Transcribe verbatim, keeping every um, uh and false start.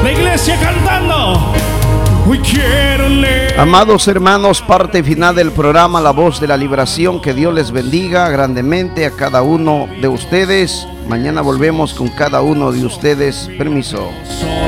La iglesia cantando. Hoy quiero leer. Amados hermanos, parte final del programa La Voz de la Liberación. Que Dios les bendiga grandemente a cada uno de ustedes. Mañana volvemos con cada uno de ustedes. Permiso.